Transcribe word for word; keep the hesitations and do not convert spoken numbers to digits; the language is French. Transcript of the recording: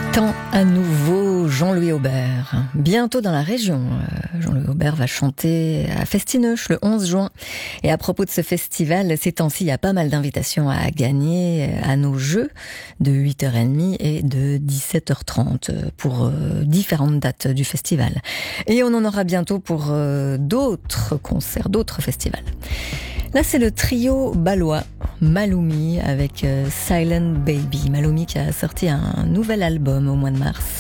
Tant à nouveau Jean-Louis Aubert. Bientôt dans la région, Jean-Louis Aubert va chanter à Festineuch le onze juin. Et à propos de ce festival, ces temps-ci, il y a pas mal d'invitations à gagner à nos jeux de huit heures trente et de dix-sept heures trente pour différentes dates du festival. Et on en aura bientôt pour d'autres concerts, d'autres festivals. Là, c'est le trio balois Maloumi avec Silent Baby. Maloumi qui a sorti un nouvel album au mois de mars.